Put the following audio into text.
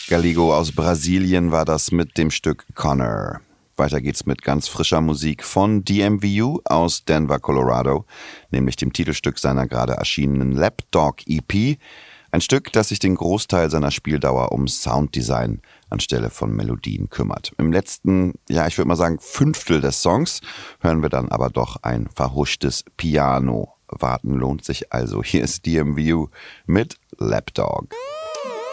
Galigo aus Brasilien war das mit dem Stück Connor. Weiter geht's mit ganz frischer Musik von DMVU aus Denver, Colorado, nämlich dem Titelstück seiner gerade erschienenen Lapdog EP. Ein Stück, das sich den Großteil seiner Spieldauer um Sounddesign anstelle von Melodien kümmert. Im letzten, ich würde mal sagen, Fünftel des Songs hören wir dann aber doch ein verhuschtes Piano. Warten lohnt sich also. Hier ist DMVU mit Lapdog.